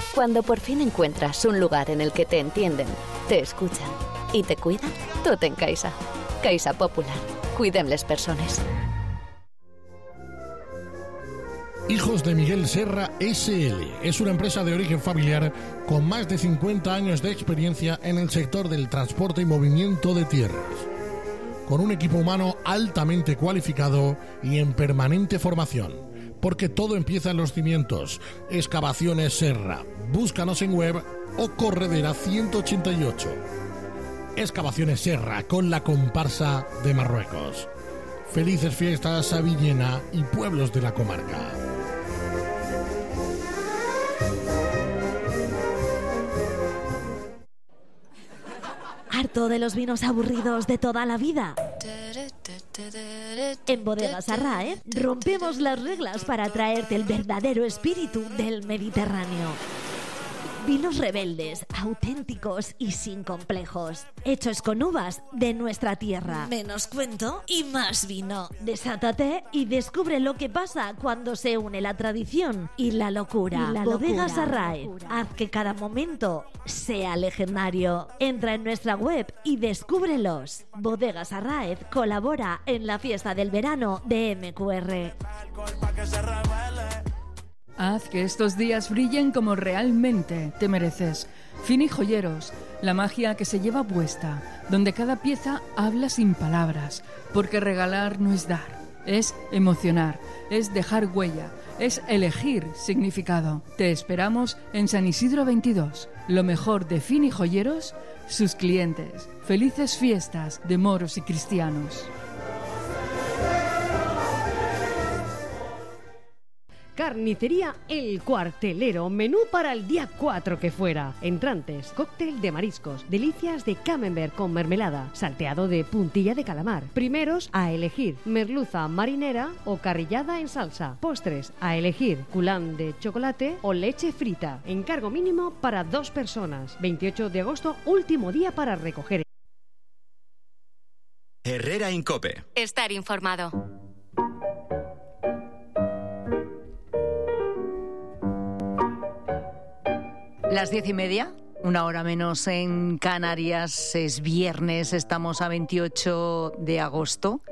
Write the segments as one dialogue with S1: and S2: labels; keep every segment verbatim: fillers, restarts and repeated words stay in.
S1: Cuando por fin encuentras un lugar en el que te entienden, te escuchan y te cuidan, tot en Caixa. Caixa Popular. Cuidem les persones.
S2: Hijos de Miguel Serra S L es una empresa de origen familiar con más de cincuenta años de experiencia en el sector del transporte y movimiento de tierras. Con un equipo humano altamente cualificado y en permanente formación. Porque todo empieza en los cimientos. Excavaciones Serra. Búscanos en web o Corredera ciento ochenta y ocho. Excavaciones Serra con la comparsa de Marruecos. Felices fiestas a Villena y pueblos de la comarca.
S3: ¿Harto de los vinos aburridos de toda la vida? En Bodegas Arraez rompemos las reglas para traerte el verdadero espíritu del Mediterráneo. Vinos rebeldes, auténticos y sin complejos. Hechos con uvas de nuestra tierra.
S4: Menos cuento y más vino.
S3: Desátate y descubre lo que pasa cuando se une la tradición y la locura. Y la Bodegas Arraez. Haz que cada momento sea legendario. Entra en nuestra web y descúbrelos. Bodegas Arraez colabora en la fiesta del verano de M Q R.
S5: Haz que estos días brillen como realmente te mereces. Fini Joyeros, la magia que se lleva puesta, donde cada pieza habla sin palabras, porque regalar no es dar, es emocionar, es dejar huella, es elegir significado. Te esperamos en San Isidro veintidós. Lo mejor de Fini Joyeros, sus clientes. Felices fiestas de moros y cristianos.
S6: Carnicería El Cuartelero, menú para el día cuatro que fuera. Entrantes, cóctel de mariscos, delicias de camembert con mermelada, salteado de puntilla de calamar. Primeros a elegir, merluza marinera o carrillada en salsa. Postres a elegir, culán de chocolate o leche frita. Encargo mínimo para dos personas. veintiocho de agosto, último día para recoger.
S7: Herrera Incope.
S8: Estar informado.
S9: Las diez y media, una hora menos en Canarias, es viernes, estamos a veintiocho de agosto.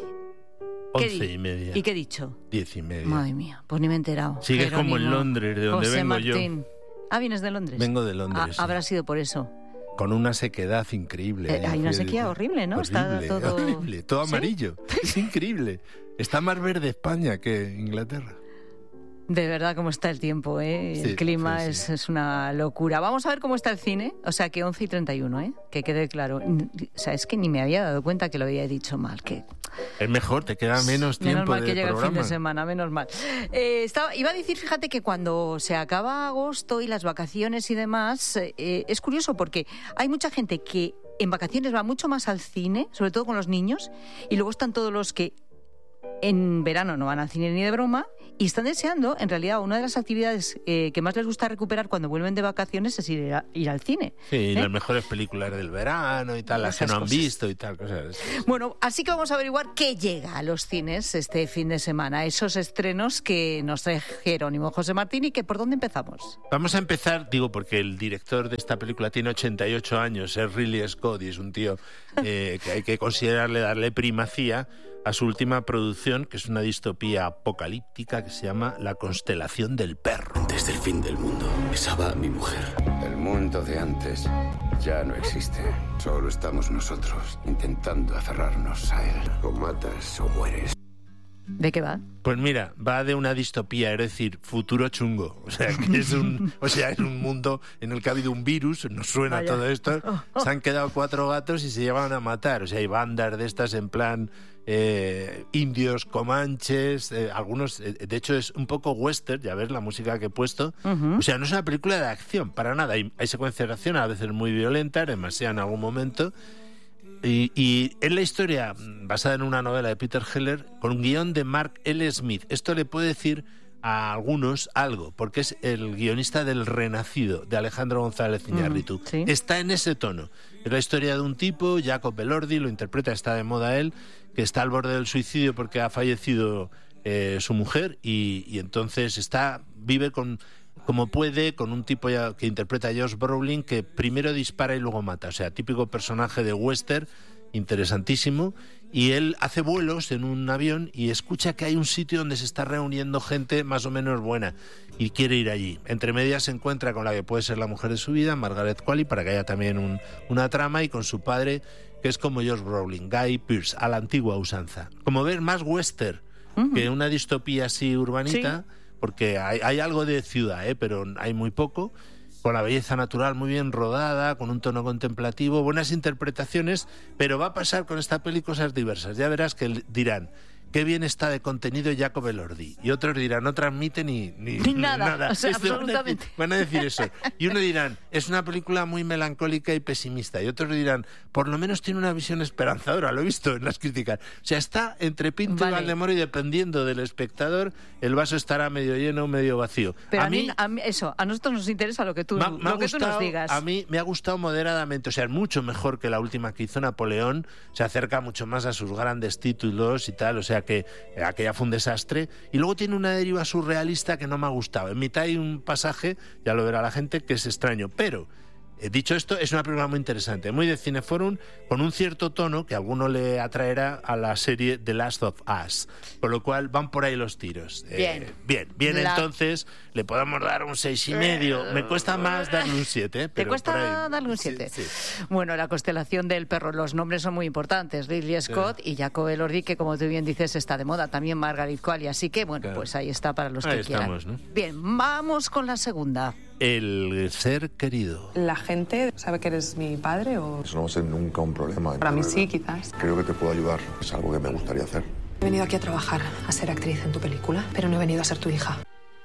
S10: Once y media.
S9: ¿Y qué he dicho?
S10: Diez y media.
S9: Madre mía, pues ni me he enterado.
S10: Sigues como en Londres, de donde
S9: José
S10: vengo
S9: Martín.
S10: yo.
S9: Ah, ¿vienes de Londres?
S10: Vengo de Londres,
S9: ah,
S10: sí.
S9: Habrá sido por eso.
S10: Con una sequedad increíble.
S9: Eh, hay una sequía horrible, ¿no?
S10: Horrible,
S9: Está todo...
S10: horrible, todo
S9: ¿Sí?
S10: amarillo. Es increíble. Está más verde España que Inglaterra.
S9: De verdad, cómo está el tiempo, ¿eh?
S10: Sí,
S9: el clima
S10: sí, sí.
S9: Es, es una locura. Vamos a ver cómo está el cine. O sea, que once y treinta y uno, ¿eh? Que quede claro. O sea, es que ni me había dado cuenta que lo había dicho mal. Que...
S10: Es mejor, te queda menos tiempo
S9: Menos mal
S10: de
S9: que llega
S10: programa.
S9: el fin de semana, menos mal. Eh, estaba, iba a decir, fíjate que cuando se acaba agosto y las vacaciones y demás, eh, es curioso porque hay mucha gente que en vacaciones va mucho más al cine, sobre todo con los niños, y luego están todos los que en verano no van al cine ni de broma y están deseando, en realidad, una de las actividades eh, que más les gusta recuperar cuando vuelven de vacaciones es ir, a, ir al cine.
S10: Sí,
S9: ¿eh?
S10: las mejores películas del verano y tal, las
S9: Esas
S10: que no han
S9: cosas.
S10: visto y tal, cosas así.
S9: Bueno, así que vamos a averiguar qué llega a los cines este fin de semana, esos estrenos que nos trae Jerónimo José Martín y que por dónde empezamos.
S10: Vamos a empezar, digo, porque el director de esta película tiene ochenta y ocho años, es Ridley Scott y es un tío eh, que hay que considerarle, darle primacía a su última producción, que es una distopía apocalíptica que se llama La constelación del perro.
S11: Desde el fin del mundo, besaba a mi mujer. El mundo de antes ya no existe. Solo estamos nosotros intentando aferrarnos a él. O matas o mueres.
S9: ¿De qué va?
S10: Pues mira, va de una distopía, es decir, futuro chungo. O sea, que es un, o sea, es un mundo en el que ha habido un virus, nos suena
S9: Vaya.
S10: todo esto, se han quedado cuatro gatos y se llevan a matar. O sea, hay bandas de estas en plan eh, indios, comanches, eh, algunos, eh, de hecho es un poco western, ya ves la música que he puesto.
S9: Uh-huh.
S10: O sea, no es una película de acción, para nada. Hay, hay secuencias de acción, a veces muy violentas, demasiado en algún momento. Y, y es la historia basada en una novela de Peter Heller con un guión de Mark L. Smith. Esto le puede decir a algunos algo, porque es el guionista del Renacido, de Alejandro González Iñárritu.
S9: Mm, sí.
S10: Está en ese tono. Es la historia de un tipo, Jacob Elordi, lo interpreta, está de moda él, que está al borde del suicidio porque ha fallecido eh, su mujer y, y entonces está vive con... como puede, con un tipo ya que interpreta a Josh Brolin, que primero dispara y luego mata. O sea, típico personaje de western, interesantísimo. Y él hace vuelos en un avión y escucha que hay un sitio donde se está reuniendo gente más o menos buena y quiere ir allí. Entre medias se encuentra con la que puede ser la mujer de su vida, Margaret Qualley, para que haya también un, una trama, y con su padre, que es como Josh Brolin, Guy Pearce, a la antigua usanza. Como ver, más western uh-huh. que una distopía así urbanita, sí. porque hay, hay algo de ciudad, ¿eh? Pero hay muy poco. Con la belleza natural muy bien rodada, con un tono contemplativo, buenas interpretaciones, pero va a pasar con esta peli cosas diversas. Ya verás que dirán, qué bien está de contenido Jacob Elordi. Y otros dirán, no transmite ni, ni,
S9: ni nada.
S10: nada.
S9: O sea,
S10: Esto
S9: absolutamente.
S10: Van a, decir, van a decir eso. Y uno dirán, es una película muy melancólica y pesimista. Y otros dirán, por lo menos tiene una visión esperanzadora. Lo he visto en las críticas. O sea, está entre Pinto vale. y Valdemoro, y dependiendo del espectador, el vaso estará medio lleno o medio vacío.
S9: Pero
S10: a,
S9: a mí, a mí, eso, a nosotros nos interesa lo que tú,
S10: me,
S9: lo
S10: me
S9: que tú nos digas.
S10: A mí me ha gustado moderadamente. O sea, es mucho mejor que la última que hizo Napoleón. Se acerca mucho más a sus grandes títulos y tal. O sea que aquella fue un desastre, y luego tiene una deriva surrealista que no me ha gustado. En mitad hay un pasaje, ya lo verá la gente, que es extraño, pero eh, dicho esto, es una película muy interesante, muy de Cineforum, con un cierto tono que a alguno le atraerá a la serie The Last of Us, con lo cual van por ahí los tiros.
S9: Bien,
S10: eh, bien, bien la... entonces le podemos dar un seis y medio. Me cuesta más darle un siete.
S9: ¿Te cuesta darle un siete?
S10: Sí, sí.
S9: Bueno, la constelación del perro, los nombres son muy importantes. Ridley Scott sí. y Jacob Elordi, que como tú bien dices está de moda. También Margaret Qualley. Así que, bueno, claro. pues ahí está para los
S10: ahí
S9: que
S10: estamos,
S9: quieran.
S10: ¿no?
S9: Bien, vamos con la segunda.
S10: El ser querido.
S7: ¿La gente sabe que eres mi padre o...?
S8: Eso no va a ser nunca un problema.
S7: Para mí sí, quizás.
S8: Creo que te puedo ayudar. Es algo que me gustaría hacer.
S7: He venido aquí a trabajar, a ser actriz en tu película, pero no he venido a ser tu hija.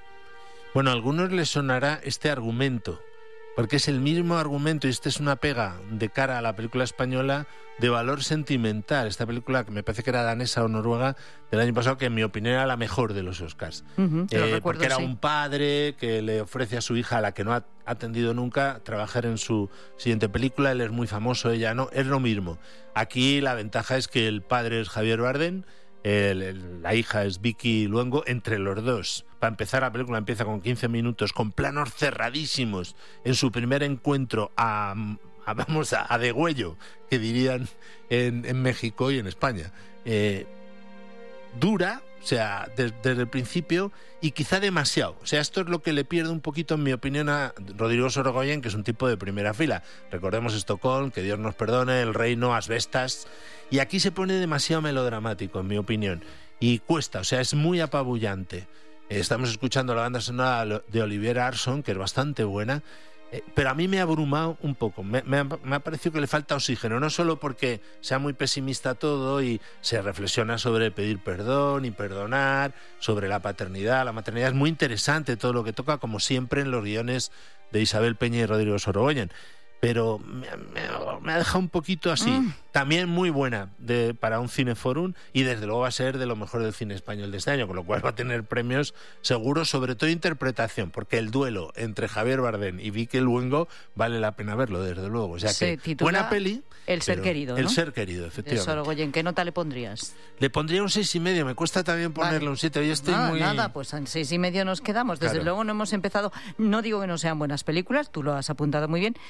S10: Bueno, a algunos les sonará este argumento, porque es el mismo argumento, y esta es una pega de cara a la película española de valor sentimental. Esta película, que me parece que era danesa o noruega, del año pasado, que en mi opinión era la mejor de los Oscars.
S9: Uh-huh,
S10: eh,
S9: recuerdo,
S10: porque era
S9: sí.
S10: un padre que le ofrece a su hija, a la que no ha atendido nunca, trabajar en su siguiente película. Él es muy famoso, ella no. Es lo mismo. Aquí la ventaja es que el padre es Javier Bardem, El, el, la hija es Vicky Luengo. Entre los dos, para empezar, la película empieza con quince minutos, con planos cerradísimos, en su primer encuentro a, a vamos a, a degüello, que dirían en, en México y en España. Eh, dura, o sea, des, desde el principio, y quizá demasiado. O sea, esto es lo que le pierde un poquito, en mi opinión, a Rodrigo Sorogoyen, que es un tipo de primera fila. Recordemos Estocolmo, Que Dios nos perdone, El Reino, Asbestas. Y aquí se pone demasiado melodramático, en mi opinión. Y cuesta, o sea, es muy apabullante. Estamos escuchando la banda sonora de Olivier Arson, que es bastante buena. Eh, pero a mí me ha abrumado un poco. Me, me, ha, me ha parecido que le falta oxígeno. No solo porque sea muy pesimista todo y se reflexiona sobre pedir perdón y perdonar, sobre la paternidad, la maternidad. Es muy interesante todo lo que toca, como siempre en los guiones de Isabel Peña y Rodrigo Sorogoyen. Pero me, me, me ha dejado un poquito así. Mm. También muy buena de, para un Cineforum, y desde luego va a ser de lo mejor del cine español de este año, con lo cual va a tener premios seguros, sobre todo interpretación, porque el duelo entre Javier Bardem y Vicky Luengo vale la pena verlo, desde luego. O sea que buena peli.
S9: El ser querido, ¿no?
S10: El ser querido, efectivamente.
S9: Sorogoyen, ¿qué nota le pondrías?
S10: Le pondría un seis y medio. Me cuesta también ponerle vale. un siete. Yo estoy
S9: nada,
S10: muy...
S9: nada, pues en seis y medio nos quedamos. Desde claro. luego no hemos empezado. No digo que no sean buenas películas, tú lo has apuntado muy bien,